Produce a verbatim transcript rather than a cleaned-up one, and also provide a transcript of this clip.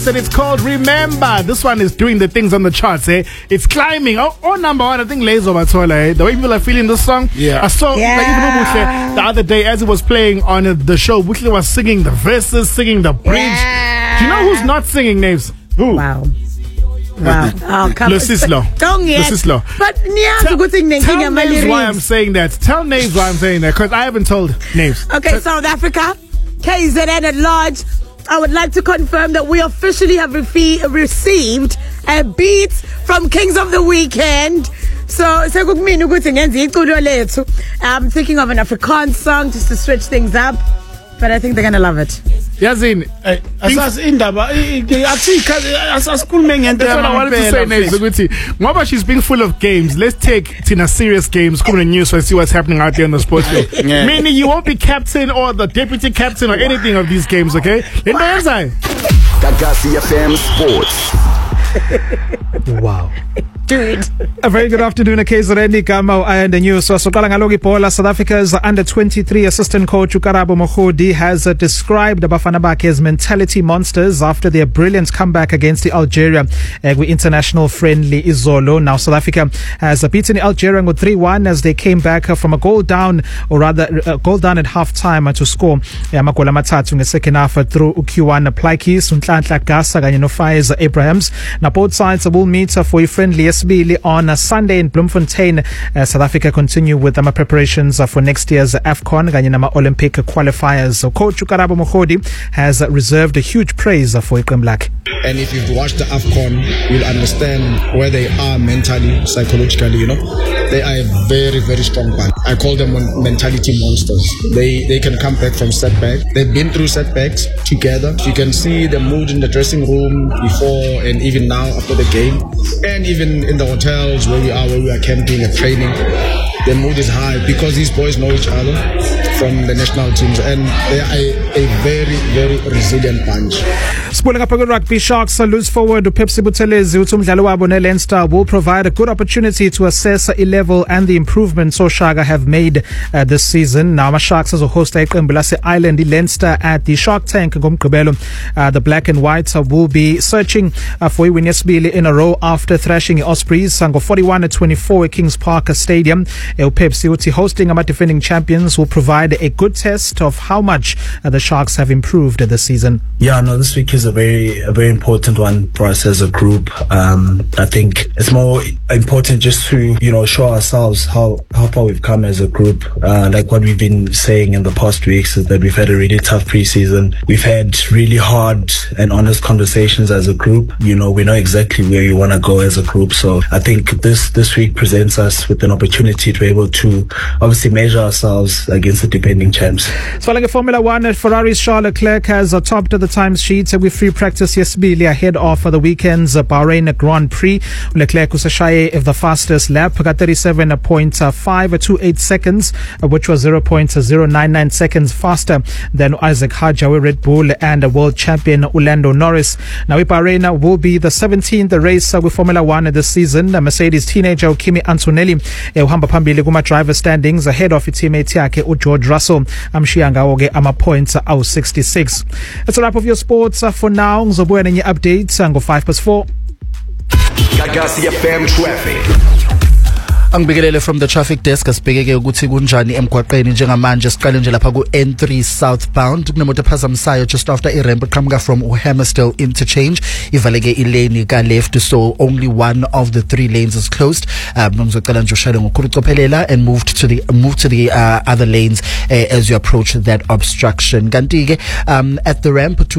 And it's called Remember. This one is doing the things on the charts, eh? It's climbing. Oh, oh number one, I think Lazo Batola, eh? The way people are feeling this song. Yeah. I saw Yeah. like, even Buhle, the other day as it was playing on uh, the show. Buhle was singing the verses, singing the bridge. Yeah. Do you know who's not singing names? Who? Wow. Wow. Oh, come Lusislo. Don't yet. Lusislo. But niyazi ukuthi Tell nginenkinga names why I'm lyrics. saying that. Tell names why I'm saying that, because I haven't told names. Okay, South Africa, K Z N at large. I would like to confirm that we officially have refe- received a beat from Kings of the Weekend. So, sekukumina ukuthi ngenze iculo lethu. I'm thinking of an Afrikaans song just to switch things up, but I think they're gonna love it. Yazin, Asas indaba athika asasikhulume ngento that's what I wanted to say next. Ukuthi ngoba she's being full of games. Let's take Tina serious games. Come on the news and see what's happening out there in the sports field. Yeah. Meaning you won't be captain or the deputy captain or anything of these games, okay? Into yenzayo? Gagasi F M Sports. Wow. Dude. A very good afternoon, K Z N Gamo and the news. So, Soqala ngaloki Bola, South Africa's under twenty-three assistant coach Ukarabo Mokhodi has uh, described Bafana Bafana as mentality monsters after their brilliant comeback against the Algeria uh, with international friendly Izolo. Now, South Africa has uh, beaten Algeria with three one as they came back uh, from a goal down, or rather, a uh, goal down at half time uh, to score amagola uh, matatu in the second half uh, through Ukiwana Plaikis, Unhlanhla Gasa, kanye noFaiz Abrahams. Now, both sides uh, will meet uh, for a friendly on a Sunday in Bloemfontein. uh, South Africa continue with um, preparations uh, for next year's AFCON kanye nama Olympic qualifiers. So Coach Ukarabo Mokhodi has uh, reserved a huge praise uh, for Iqembu lakhe. And if you've watched the AFCON, you'll understand where they are mentally, psychologically, you know. They are a very, very strong bunch. I call them mentality monsters. They they can come back from setback. They've been through setbacks together. You can see the mood in the dressing room before and even now after the game. And even in the hotels where we are, where we are camping and training. The mood is high because these boys know each other from the national teams, and they are a, a very, very resilient bunch. Spooling up a good rugby, Sharks lose forward Pepsi Buthelezi uTumdlalo wabo neLeinster will provide a good opportunity to assess a level and the improvements Oshaga have made uh, this season. Now, Sharks as a host Iqembu lase-Ireland Leinster at the Shark Tank ngomgqibelo. Uh, the black and white uh, will be searching uh, for a win yesibili in a row after thrashing Ospreys uh, forty-one to twenty-four at Kings Park Stadium. Uh, Pepsi uthi hosting our defending champions will provide a good test of how much uh, the Sharks have improved this season. Yeah, no, this week is a very, a very important one for us as a group. Um, I think it's more important just to, you know, show ourselves how, how far we've come as a group. Uh, like what we've been saying in the past weeks is that we've had a really tough preseason. We've had really hard and honest conversations as a group. You know, we know exactly where we want to go as a group. So I think this, this week presents us with an opportunity to be able to obviously measure ourselves against the defending champs. So like a Formula One, at Ferrari's Charles Leclerc has uh, topped the times sheet with free practice yesterday ahead of uh, the weekend's uh, Bahrain Grand Prix. Leclerc was shy of the fastest lap, got thirty-seven point five two eight seconds, uh, which was zero point zero nine nine seconds faster than Isaac Hadjar, Red Bull, and uh, world champion Lando Norris. Now, Bahrain will be the seventeenth race uh, with Formula One this season. Uh, Mercedes teenager Kimi Antonelli uh, uhamba phambili kuma driver standings ahead of teammate yakhe uGeorge Russell, amshiya ngawo ke ama points awu sixty-six. That's a wrap of your sports uh, for now. Ngizobuya nenye updates uh, ngo five past four. Gagasi F M traffic. Angibikelele from the traffic desk asibhekeke ukuthi kunjani emgwaqeni njengamanje. Siqale nje lapha ku N three southbound kunemoto ephazamisayo just after iramp eqhamuka from Hammersdale interchange ivaleke ilane ka left, so only one of the three lanes is closed. Um ngizocela nje ushayele ngokukhulu ucophelela and moved to the move to the uh, other lanes uh, as you approach that obstruction. Kanti ke um at the ramp to